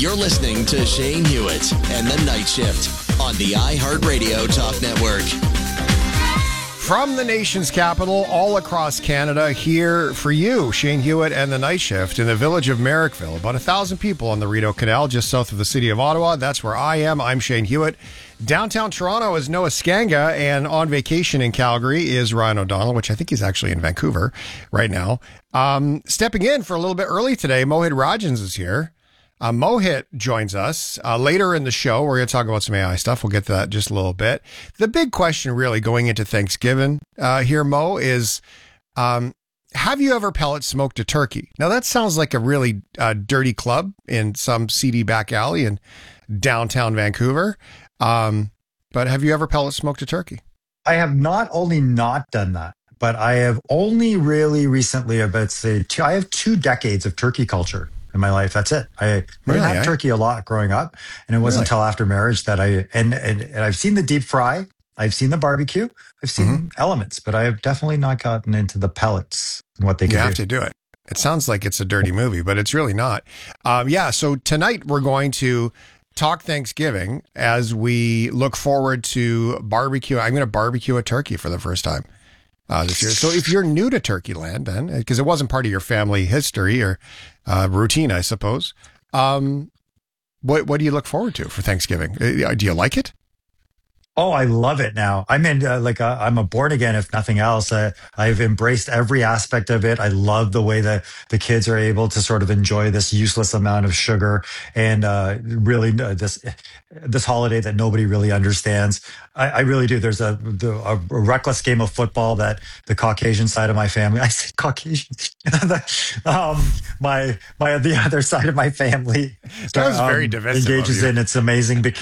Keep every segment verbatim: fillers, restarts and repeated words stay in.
You're listening to Shane Hewitt and the Night Shift on the iHeartRadio Talk Network. From the nation's capital, all across Canada, here for you, Shane Hewitt and the Night Shift in the village of Merrickville. About a thousand people on the Rideau Canal, just south of the city of Ottawa. That's where I am. I'm Shane Hewitt. Downtown Toronto is Noah Skanga, and on vacation in Calgary is Ryan O'Donnell, which I think he's actually in Vancouver right now. Um, stepping in for a little bit early today, Mohit Rajans is here. Uh, Mohit joins us uh, later in the show. We're going to talk about some A I stuff. We'll get to that in just a little bit. The big question really going into Thanksgiving uh, here, Mo, is um, have you ever pellet smoked a turkey? Now, that sounds like a really uh, dirty club in some seedy back alley in downtown Vancouver. Um, but have you ever pellet smoked a turkey? I have not only not done that, but I have only really recently, about say, two, I have two decades of turkey culture in my life. That's it. I really, didn't have eh? turkey a lot growing up, and it wasn't really? until after marriage that I and, and and I've seen the deep fry, I've seen the barbecue, I've seen mm-hmm. elements, but I have definitely not gotten into the pellets and what they can you do. You have to do it. It sounds like it's a dirty movie, but it's really not. Um, yeah. So tonight we're going to talk Thanksgiving as we look forward to barbecue. I'm going to barbecue a turkey for the first time uh, this year. So if you're new to Turkey Land, then because it wasn't part of your family history or uh, routine, I suppose, um, what what do you look forward to for Thanksgiving? Uh, do you like it? Oh, I love it now. I'm in uh, like a, I'm a born again, if nothing else. Uh, I've embraced every aspect of it. I love the way that the kids are able to sort of enjoy this useless amount of sugar and uh, really uh, this this holiday that nobody really understands. I, I really do. There's a, a, a reckless game of football that the Caucasian side of my family, I say Caucasian, um, my my the other side of my family that was um, very divisive engages in. It's amazing because.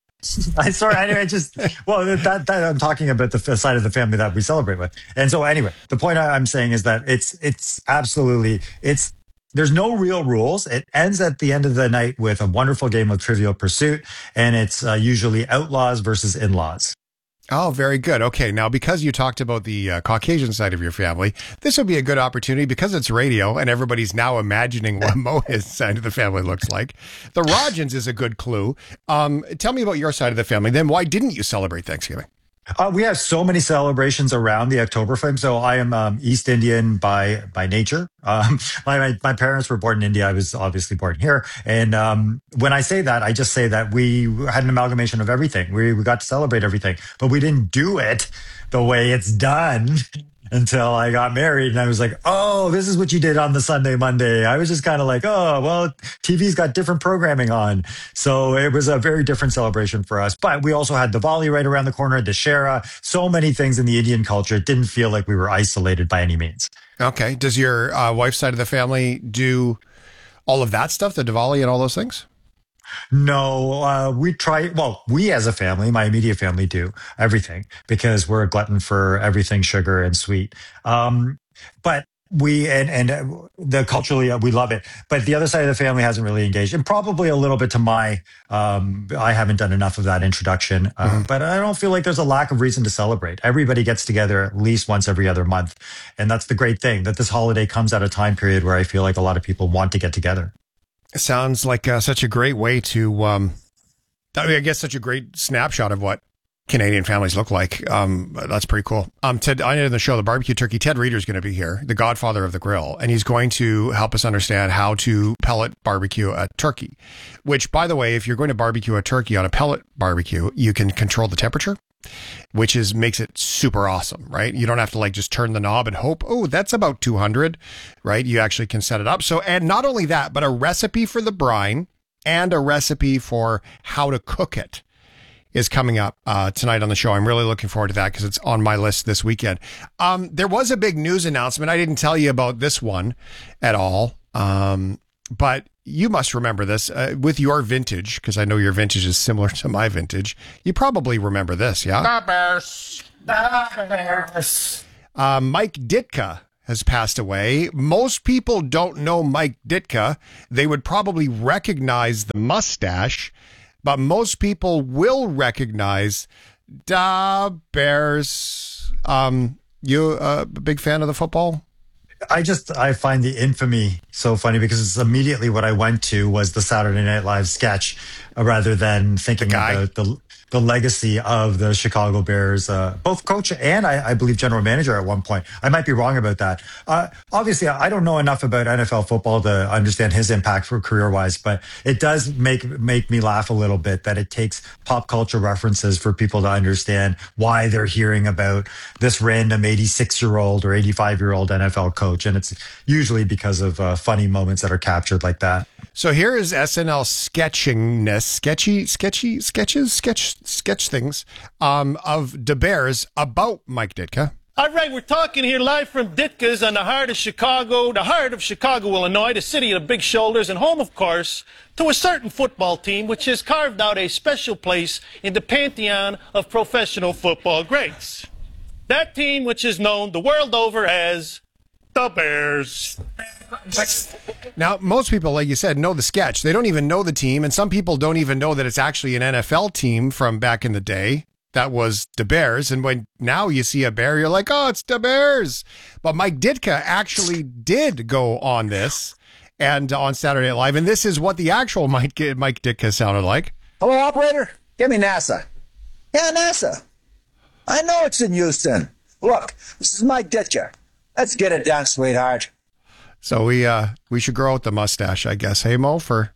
I sorry. Anyway, just well, that, that I'm talking about the side of the family that we celebrate with, and so anyway, the point I'm saying is that it's it's absolutely it's there's no real rules. It ends at the end of the night with a wonderful game of Trivial Pursuit, and it's uh, usually outlaws versus in-laws. Oh, very good. Okay. Now, because you talked about the uh, Caucasian side of your family, this would be a good opportunity because it's radio and everybody's now imagining what Mohit's side of the family looks like. The Rajans is a good clue. Um, tell me about your side of the family. Then why didn't you celebrate Thanksgiving? Uh, we have so many celebrations around the Oktoberfest. So I am um, East Indian by by nature. Um, my, my my parents were born in India. I was obviously born here. And um, when I say that, I just say that we had an amalgamation of everything. We we got to celebrate everything, but we didn't do it the way it's done until I got married. And I was like, oh, this is what you did on the Sunday, Monday. I was just kind of like, oh, well, T V's got different programming on. So it was a very different celebration for us. But we also had Diwali right around the corner, Dussehra, so many things in the Indian culture. It didn't feel like we were isolated by any means. Okay. Does your uh, wife's side of the family do all of that stuff, the Diwali and all those things? No, uh, we try. Well, we as a family, my immediate family, do everything because we're a glutton for everything sugar and sweet. Um, but we and and the culturally uh, we love it. But the other side of the family hasn't really engaged, and probably a little bit to my. Um, I haven't done enough of that introduction, uh, mm-hmm. but I don't feel like there's a lack of reason to celebrate. Everybody gets together at least once every other month, and that's the great thing that this holiday comes at a time period where I feel like a lot of people want to get together. Sounds like uh, such a great way to, um, I mean, I guess such a great snapshot of what Canadian families look like. Um, that's pretty cool. Um, Ted, I know in the show, The Barbecue Turkey, Ted Reader is going to be here, the godfather of the grill, and he's going to help us understand how to pellet barbecue a turkey, which, by the way, if you're going to barbecue a turkey on a pellet barbecue, you can control the temperature, which is makes it super awesome, right? You don't have to like just turn the knob and hope, oh, that's about two hundred, right? You actually can set it up. So, and not only that, but a recipe for the brine and a recipe for how to cook it is coming up uh, tonight on the show. I'm really looking forward to that because it's on my list this weekend. Um, there was a big news announcement. I didn't tell you about this one at all, um, but you must remember this uh, with your vintage, because I know your vintage is similar to my vintage. You probably remember this, yeah? The Bears. The Bears. Uh, Mike Ditka has passed away. Most people don't know Mike Ditka. They would probably recognize the mustache, but most people will recognize Da Bears. Um, you uh, a big fan of the football? I just I find the infamy so funny because it's immediately what I went to was the Saturday Night Live sketch, uh, rather than thinking guy. about the the legacy of the Chicago Bears, uh, both coach and I, I believe general manager at one point. I might be wrong about that. Uh, obviously, I don't know enough about N F L football to understand his impact for career wise, but it does make make me laugh a little bit that it takes pop culture references for people to understand why they're hearing about this random eighty-six year old or eighty-five year old N F L coach, and it's usually because of uh, funny moments that are captured like that. So here is S N L sketchingness, sketchy, sketchy, sketches, sketch, sketch things um, of De Beers about Mike Ditka. All right, we're talking here live from Ditka's on the heart of Chicago, the heart of Chicago, Illinois, the city of the big shoulders, and home, of course, to a certain football team which has carved out a special place in the pantheon of professional football greats. That team which is known the world over as the Bears. Now, most people, like you said, know the sketch. They don't even know the team, and some people don't even know that it's actually an N F L team from back in the day. That was the Bears, and when now you see a bear, you're like, oh, it's the Bears. But Mike Ditka actually did go on this and on Saturday Night Live, and this is what the actual Mike Mike Ditka sounded like. Hello, operator. Give me NASA. Yeah, NASA. I know it's in Houston. Look, this is Mike Ditka. Let's get it done, sweetheart. So we uh we should grow out the mustache, I guess. Hey, Mo, for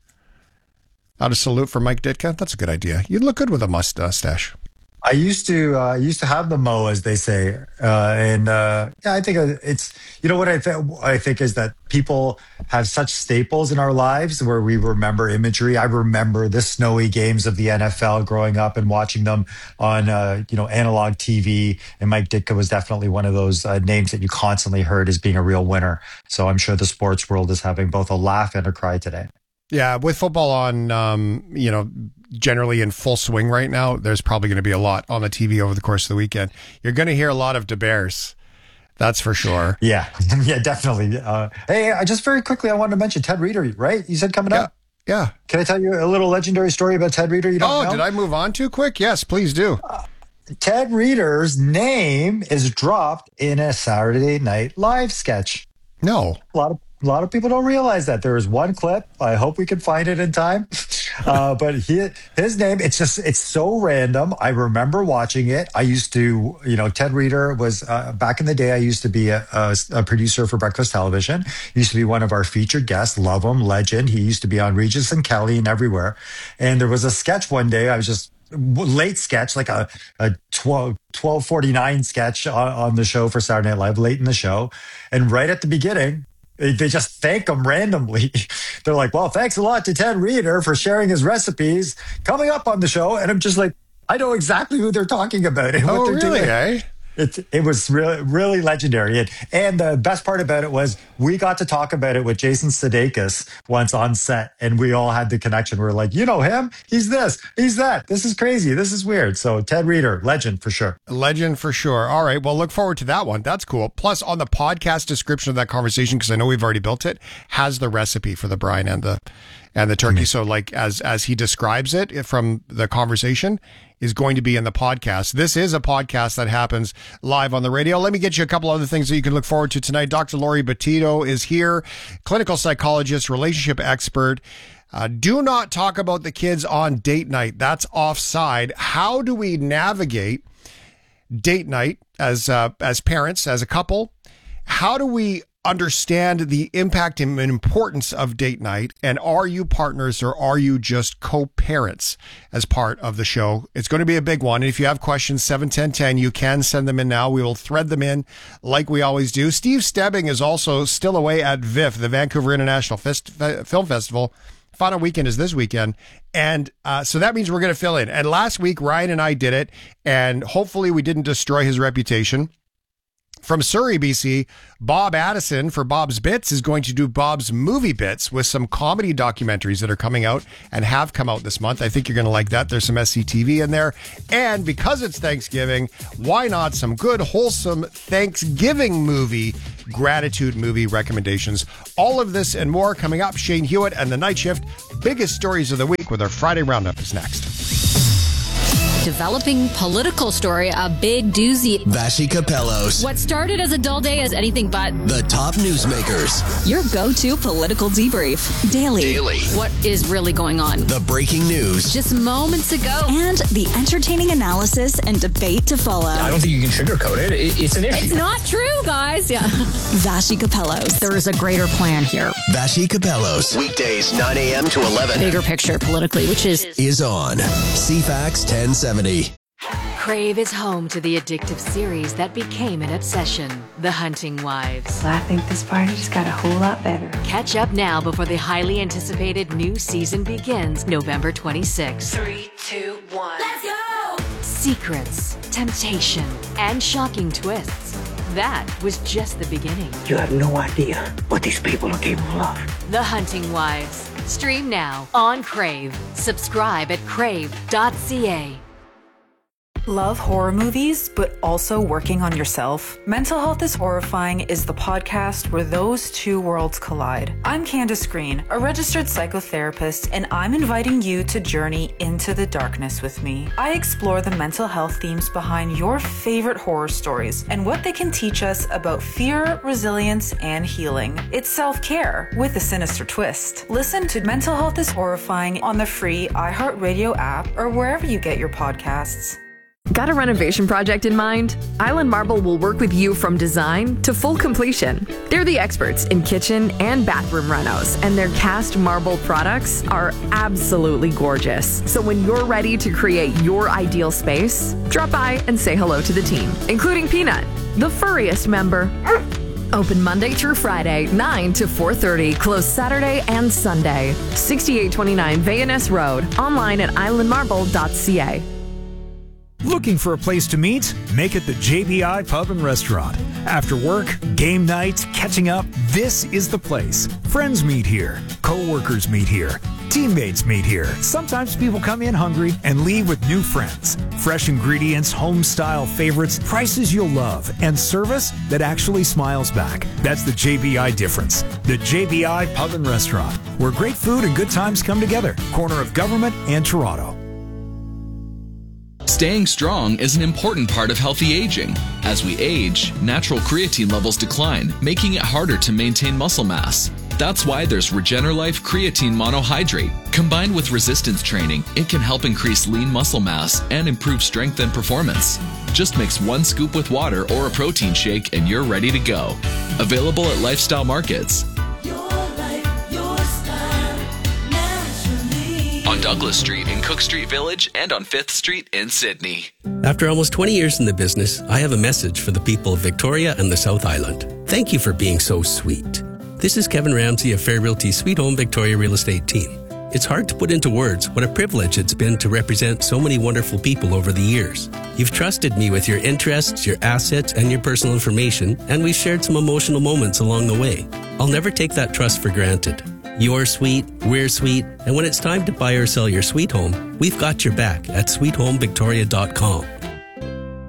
out a salute for Mike Ditka. That's a good idea. You'd look good with a mustache. I used to uh, used to have the mo, as they say, uh, and uh, yeah, I think it's you know what I think I think is that people have such staples in our lives where we remember imagery. I remember the snowy games of the N F L growing up and watching them on uh, you know analog T V, and Mike Ditka was definitely one of those uh, names that you constantly heard as being a real winner. So I'm sure the sports world is having both a laugh and a cry today. Yeah, with football on, um, you know, generally in full swing right now, there's probably going to be a lot on the T V over the course of the weekend. You're going to hear a lot of De Beers. That's for sure. Yeah, yeah, definitely. Uh, hey, I just very quickly, I wanted to mention Ted Reeder, right? You said coming Yeah. up? Yeah. Can I tell you a little legendary story about Ted Reeder? You don't Oh, know? did I move on too quick? Yes, please do. Ted Reeder's name is dropped in a Saturday Night Live sketch. No. A lot of a lot of people don't realize that. There is one clip. I hope we can find it in time. Uh, but he, his name, it's just, it's so random. I remember watching it. I used to, you know, Ted Reeder was, uh, back in the day, I used to be a, a, a producer for Breakfast Television. He used to be one of our featured guests. Love him, legend. He used to be on Regis and Kelly and everywhere. And there was a sketch one day. I was just, late sketch, like a, a twelve, twelve forty-nine sketch on, on the show for Saturday Night Live, late in the show. And right at the beginning, they they just thank him randomly. They're like, well, thanks a lot to Ted Reeder for sharing his recipes coming up on the show. And I'm just like, I know exactly who they're talking about and Oh, what they're really, doing. eh? It, it was really, really legendary. And, and the best part about it was we got to talk about it with Jason Sudeikis once on set, and we all had the connection. We were like, you know him? He's this, he's that. This is crazy. This is weird. So Ted Reeder, legend for sure. Legend for sure. All right. Well, look forward to that one. That's cool. Plus, on the podcast description of that conversation, because I know we've already built it, has the recipe for the brine and the and the turkey. Mm-hmm. So, like as as he describes it from the conversation, is going to be in the podcast. This is a podcast that happens live on the radio. Let me get you a couple other things that you can look forward to tonight. Doctor Lori Batito is here, clinical psychologist, relationship expert. Uh, do not talk about the kids on date night. That's offside. How do we navigate date night as uh, as parents, as a couple? How do we understand the impact and importance of date night? And are you partners or are you just co-parents as part of the show? It's going to be a big one. And if you have questions, seven ten ten, you can send them in now. We will thread them in like we always do. Steve Stebbing is also still away at V I F, the Vancouver International Fest- Film Festival. Final weekend is this weekend. And uh, so that means we're going to fill in. And last week, Ryan and I did it. And hopefully we didn't destroy his reputation. From Surrey, B C, Bob Addison for Bob's Bits is going to do Bob's Movie Bits with some comedy documentaries that are coming out and have come out this month. I think you're going to like that. There's some S C T V in there. And because it's Thanksgiving, why not some good, wholesome Thanksgiving movie, gratitude movie recommendations? All of this and more coming up. Shane Hewitt and The Night Shift. Biggest stories of the week with our Friday Roundup is next. developing political story, a big doozy. Vashi Capellos. What started as a dull day is anything but. The top newsmakers. Your go-to political debrief. Daily. Daily. What is really going on? The breaking news. Just moments ago. And the entertaining analysis and debate to follow. I don't think you can sugarcoat it. it it's an issue. It's not true, guys. Yeah. Vashi Capellos. There is a greater plan here. Vashi Capellos. Weekdays, nine a.m. to eleven. Bigger picture politically, which is... Is on C FAX ten seventy. Crave is home to the addictive series that became an obsession, The Hunting Wives. Well, I think this party just got a whole lot better. Catch up now before the highly anticipated new season begins November twenty-sixth. Three, two, one. Let's go! Secrets, temptation, and shocking twists. That was just the beginning. You have no idea what these people are capable of. The Hunting Wives. Stream now on Crave. Subscribe at crave dot c a. Love horror movies, but also working on yourself? Mental Health is Horrifying is the podcast where those two worlds collide. I'm Candace Green, a registered psychotherapist, and I'm inviting you to journey into the darkness with me. I explore the mental health themes behind your favorite horror stories and what they can teach us about fear, resilience, and healing. It's self-care with a sinister twist. Listen to Mental Health is Horrifying on the free iHeartRadio app or wherever you get your podcasts. Got a renovation project in mind? Island Marble will work with you from design to full completion. They're the experts in kitchen and bathroom renos, and their cast marble products are absolutely gorgeous. So when you're ready to create your ideal space, drop by and say hello to the team, including Peanut, the furriest member. Open Monday through Friday, nine to four thirty. Closed Saturday and Sunday. sixty-eight twenty-nine Van Ness Road. Online at island marble dot c a. Looking for a place to meet? Make it the J B I Pub and Restaurant. After work, game nights, catching up, this is the place. Friends meet here. Co-workers meet here. Teammates meet here. Sometimes people come in hungry and leave with new friends. Fresh ingredients, home-style favorites, prices you'll love, and service that actually smiles back. That's the J B I difference. The J B I Pub and Restaurant, where great food and good times come together. Corner of Government and Toronto. Staying strong is an important part of healthy aging. As we age, natural creatine levels decline, making it harder to maintain muscle mass. That's why there's RegenerLife Creatine Monohydrate. Combined with resistance training, it can help increase lean muscle mass and improve strength and performance. Just mix one scoop with water or a protein shake and you're ready to go. Available at Lifestyle Markets. On Douglas Street in Cook Street Village and on fifth Street in Sydney. After almost twenty years in the business, I have a message for the people of Victoria and the South Island. Thank you for being so sweet. This is Kevin Ramsey of Fair Realty Sweet Home Victoria Real Estate Team. It's hard to put into words what a privilege it's been to represent so many wonderful people over the years. You've trusted me with your interests, your assets, and your personal information, and we've shared some emotional moments along the way. I'll never take that trust for granted. You're sweet, we're sweet, and when it's time to buy or sell your sweet home, we've got your back at sweet home victoria dot com.